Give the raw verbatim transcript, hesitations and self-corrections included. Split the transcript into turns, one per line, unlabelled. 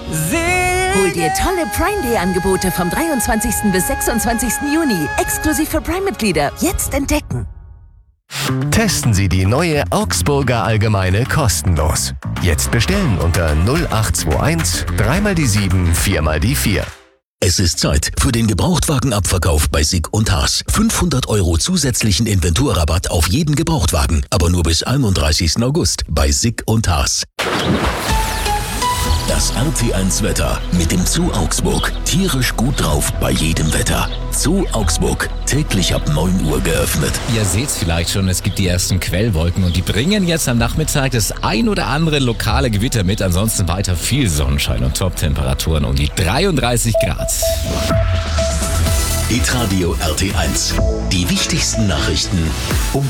Hol dir tolle Prime Day Angebote vom dreiundzwanzigsten bis sechsundzwanzigsten Juni. Exklusiv für Prime-Mitglieder. Jetzt entdecken.
Testen Sie die neue Augsburger Allgemeine kostenlos. Jetzt bestellen unter null acht zwei eins drei mal die sieben vier mal die vier.
Es ist Zeit für den Gebrauchtwagenabverkauf bei Sick und Haas. fünfhundert Euro zusätzlichen Inventurrabatt auf jeden Gebrauchtwagen, aber nur bis einunddreißigsten August bei Sick und Haas. Das R T eins Wetter mit dem Zoo Augsburg. Tierisch gut drauf bei jedem Wetter. Zoo Augsburg, täglich ab neun Uhr geöffnet.
Ihr seht's vielleicht schon, es gibt die ersten Quellwolken und die bringen jetzt am Nachmittag das ein oder andere lokale Gewitter mit. Ansonsten weiter viel Sonnenschein und Top-Temperaturen um die dreiunddreißig Grad.
Hitradio R T eins. Die wichtigsten Nachrichten um